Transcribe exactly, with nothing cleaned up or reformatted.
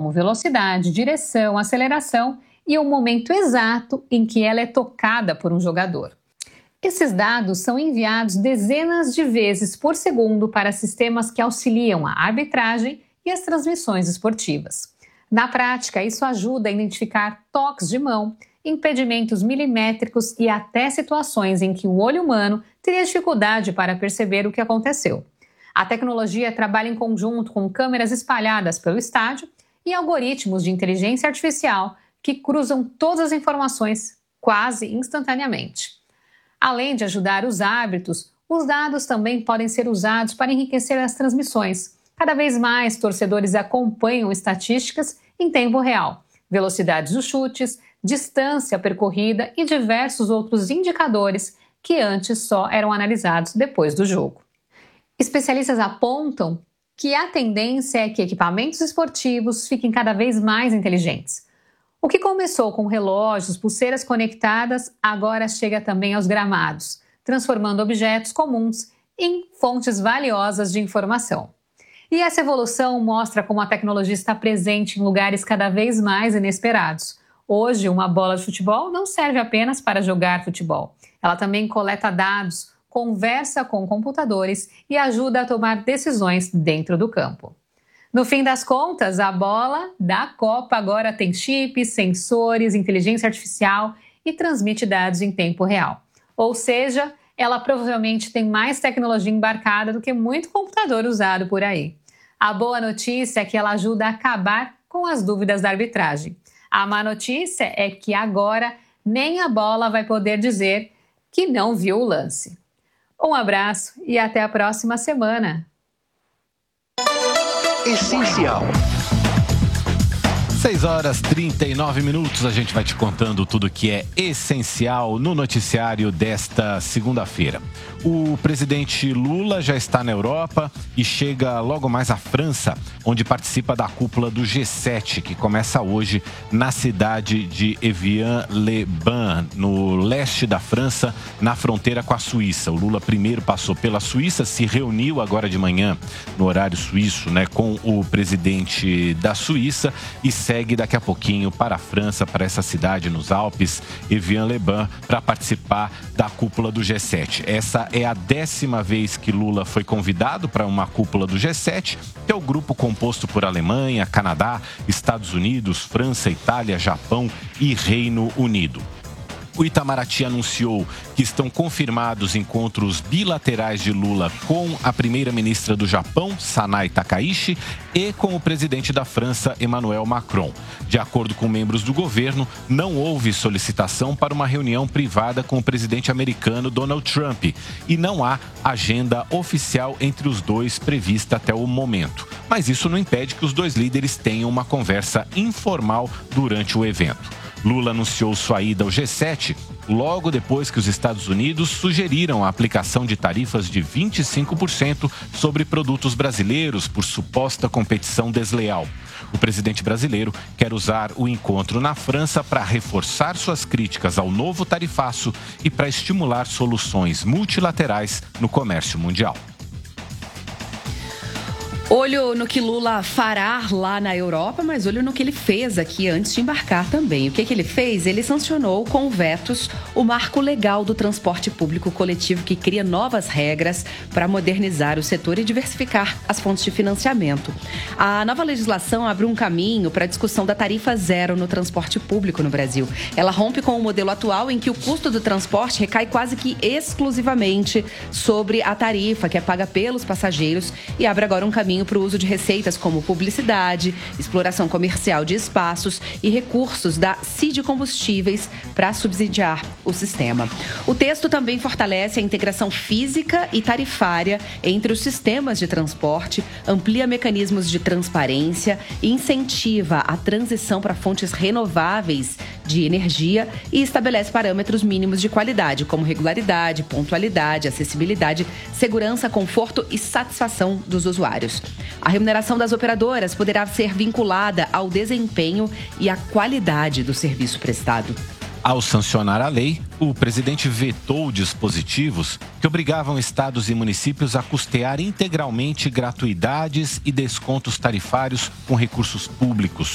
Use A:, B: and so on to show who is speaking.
A: como velocidade, direção, aceleração e o momento exato em que ela é tocada por um jogador. Esses dados são enviados dezenas de vezes por segundo para sistemas que auxiliam a arbitragem e as transmissões esportivas. Na prática, isso ajuda a identificar toques de mão, impedimentos milimétricos e até situações em que o olho humano teria dificuldade para perceber o que aconteceu. A tecnologia trabalha em conjunto com câmeras espalhadas pelo estádio e algoritmos de inteligência artificial que cruzam todas as informações quase instantaneamente. Além de ajudar os árbitros, os dados também podem ser usados para enriquecer as transmissões. Cada vez mais torcedores acompanham estatísticas em tempo real, velocidades dos chutes, distância percorrida e diversos outros indicadores que antes só eram analisados depois do jogo. Especialistas apontam que a tendência é que equipamentos esportivos fiquem cada vez mais inteligentes. O que começou com relógios, pulseiras conectadas, agora chega também aos gramados, transformando objetos comuns em fontes valiosas de informação. E essa evolução mostra como a tecnologia está presente em lugares cada vez mais inesperados. Hoje, uma bola de futebol não serve apenas para jogar futebol. Ela também coleta dados, conversa com computadores e ajuda a tomar decisões dentro do campo. No fim das contas, a bola da Copa agora tem chips, sensores, inteligência artificial e transmite dados em tempo real. Ou seja, ela provavelmente tem mais tecnologia embarcada do que muito computador usado por aí. A boa notícia é que ela ajuda a acabar com as dúvidas da arbitragem. A má notícia é que agora nem a bola vai poder dizer que não viu o lance. Um abraço e até a próxima semana.
B: Essencial. seis horas e trinta e nove minutos, a gente vai te contando tudo que é essencial no noticiário desta segunda-feira. O presidente Lula já está na Europa e chega logo mais à França, onde participa da cúpula do G sete, que começa hoje na cidade de Evian-les-Bains, no leste da França, na fronteira com a Suíça. O Lula primeiro passou pela Suíça, se reuniu agora de manhã, no horário suíço, né, com o presidente da Suíça e segue daqui a pouquinho para a França, para essa cidade nos Alpes, Evian-les-Bains, para participar da cúpula do G sete. Essa é a décima vez que Lula foi convidado para uma cúpula do G sete, que é o grupo composto por Alemanha, Canadá, Estados Unidos, França, Itália, Japão e Reino Unido. O Itamaraty anunciou que estão confirmados encontros bilaterais de Lula com a primeira-ministra do Japão, Sanai Takaichi, e com o presidente da França, Emmanuel Macron. De acordo com membros do governo, não houve solicitação para uma reunião privada com o presidente americano Donald Trump e não há agenda oficial entre os dois prevista até o momento. Mas isso não impede que os dois líderes tenham uma conversa informal durante o evento. Lula anunciou sua ida ao G sete logo depois que os Estados Unidos sugeriram a aplicação de tarifas de vinte e cinco por cento sobre produtos brasileiros por suposta competição desleal. O presidente brasileiro quer usar o encontro na França para reforçar suas críticas ao novo tarifaço e para estimular soluções multilaterais no comércio mundial.
C: Olho no que Lula fará lá na Europa, mas olho no que ele fez aqui antes de embarcar também. O que, que ele fez? Ele sancionou com vetos o marco legal do transporte público coletivo que cria novas regras para modernizar o setor e diversificar as fontes de financiamento. A nova legislação abre um caminho para a discussão da tarifa zero no transporte público no Brasil. Ela rompe com o modelo atual em que o custo do transporte recai quase que exclusivamente sobre a tarifa que é paga pelos passageiros e abre agora um caminho para o uso de receitas como publicidade, exploração comercial de espaços e recursos da CID Combustíveis para subsidiar o sistema. O texto também fortalece a integração física e tarifária entre os sistemas de transporte, amplia mecanismos de transparência e incentiva a transição para fontes renováveis de energia e estabelece parâmetros mínimos de qualidade, como regularidade, pontualidade, acessibilidade, segurança, conforto e satisfação dos usuários. A remuneração das operadoras poderá ser vinculada ao desempenho e à qualidade do serviço prestado.
B: Ao sancionar a lei, o presidente vetou dispositivos que obrigavam estados e municípios a custear integralmente gratuidades e descontos tarifários com recursos públicos.